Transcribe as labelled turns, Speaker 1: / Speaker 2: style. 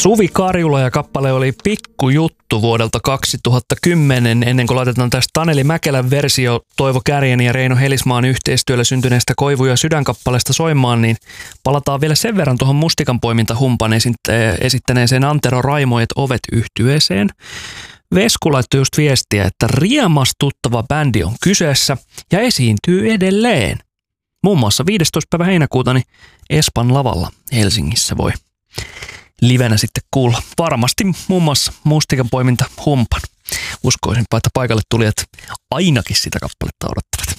Speaker 1: Suvi Karjula ja kappale oli Pikkujuttu vuodelta 2010, ennen kuin laitetaan tästä Taneli Mäkelän versio Toivo Kärjen ja Reino Helismaan yhteistyöllä syntyneestä Koivu ja sydänkappaleesta soimaan, niin palataan vielä sen verran tuohon Mustikanpoiminta-humpan esittäneeseen Antero Raimoet ovet -yhtyeeseen. Vesku laittoi just viestiä, että riemastuttava bändi on kyseessä ja esiintyy edelleen. Muun muassa 15. päivä heinäkuuta niin Espan lavalla Helsingissä voi livenä sitten kuulla. Varmasti muun muassa Mustikanpoiminta humpan. Uskoisinpa, että paikalle tulijat ainakin sitä kappaletta odottavat.